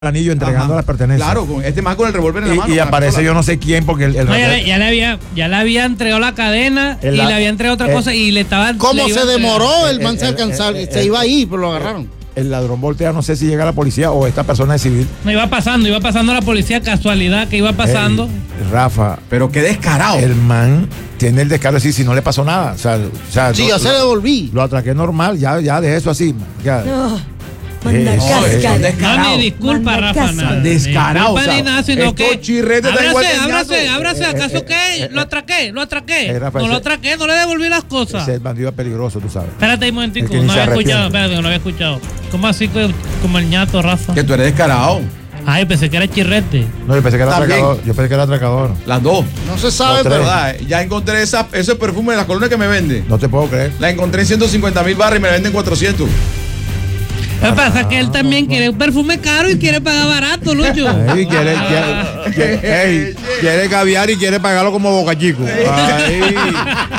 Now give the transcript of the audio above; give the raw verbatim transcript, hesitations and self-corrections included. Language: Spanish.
el anillo entregando Ajá. las pertenencias. Claro, con este más con el revólver en la Y, mano. y con la aparece pistola. yo no sé quién porque el, el No, ya, ratero- le, ya le había, ya le había entregado la cadena El y la- le había entregado otra el- cosa y le estaba. ¿Cómo le iba se a entregar. demoró? El el- man se el- alcanzaba, el- se el- iba ahí, pero lo agarraron. el ladrón voltea, no sé si llega la policía o esta persona es civil. No, iba pasando, iba pasando la policía, casualidad que iba pasando. Ey, Rafa, Pero qué descarado. el man tiene el descaro de decir si no le pasó nada. O sea, o sea, Sí, lo- ya se lo- devolví. Lo atraqué normal, ya, ya de eso así. Ya. No, manda Eh, no, cáscara. eso es No, descarado. ni disculpa, Manda Rafa. casa. nada. Descarado, Ni disculpa o sea, ni nada, sino estos que. chirretes están igual Ábrase, que ábrase, ñato. ábrase. Eh, ¿Acaso eh, qué? eh, Lo eh, atraqué, lo atraqué. eh, Rafa, No lo ese- atraqué, no le devolví las cosas. Ese bandido es peligroso, tú sabes. Espérate un momentico, El que ni no se había escuchado, arrepiente. espérate, que no había escuchado. ¿Cómo así que- como el ñato, Rafa? Que tú eres descarado. Ay, pensé que era chirrete. No, yo pensé que era También. atracador. Yo pensé que era atracador. Las dos. No se sabe, Los tres. pero. ¿Verdad? Ya encontré esa, ese perfume de las columnas que me vende. No te puedo creer. La encontré en ciento cincuenta mil barras y me la venden cuatrocientos. Lo que pasa es que él también quiere un perfume caro y quiere pagar barato, Lucho. Ey, quiere, quiere, quiere- ey, quiere caviar y quiere pagarlo como Boca Chico. Ay.